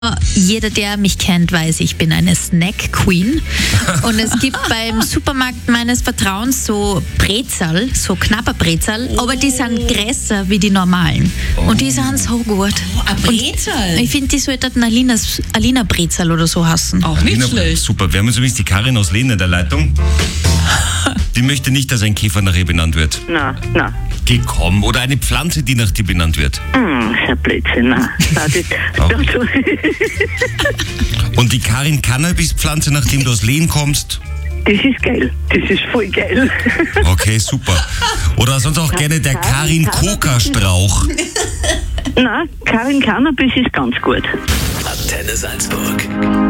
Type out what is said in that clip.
Jeder, der mich kennt, weiß, ich bin eine Snack-Queen. Und es gibt beim Supermarkt meines Vertrauens so Brezel, so Knabberbrezel, aber die sind größer wie die normalen. Und die sind so gut. Ein Brezel? Ich finde, die sollten Alina Brezel oder so heißen. Auch nicht schlecht. Super. Wir haben jetzt übrigens die Karin aus Lehn in der Leitung. Die möchte nicht, dass ein Käfer nach ihr benannt wird. Nein. Geh, komm. Oder eine Pflanze, die nach dir benannt wird. Herr Blödsinn, nein. Und die Karin Cannabis-Pflanze, nachdem du aus Lehn kommst? Das ist geil. Das ist voll geil. Okay, super. Oder sonst auch gerne der Karin Coca-Strauch. Nein, Karin Cannabis ist ganz gut. Antenne Salzburg.